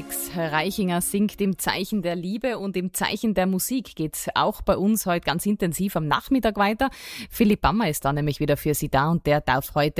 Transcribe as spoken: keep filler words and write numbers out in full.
Max Reichinger singt im Zeichen der Liebe und im Zeichen der Musik geht's auch bei uns heute ganz intensiv am Nachmittag weiter. Philipp Bammer ist da nämlich wieder für Sie da und der darf heute